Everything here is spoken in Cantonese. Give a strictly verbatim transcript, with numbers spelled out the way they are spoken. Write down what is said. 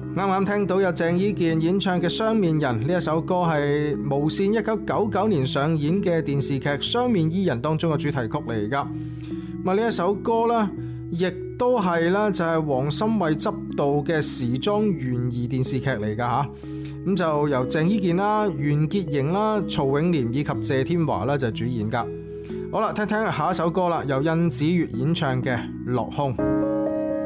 啱啱聽到有鄭伊健演唱嘅《雙面人》呢一首歌係無綫一九九九年上演嘅電視劇《雙面伊人》當中嘅主題曲嚟噶。咁呢一首歌呢，亦都係啦，就係黃心慧執導嘅時裝懸疑電視劇嚟噶吓。咁就由鄭伊健啦、袁潔瑩啦、曹永廉以及謝天華啦就主演噶。好啦，聽聽下一首歌啦，由甄子越演唱嘅《落空》。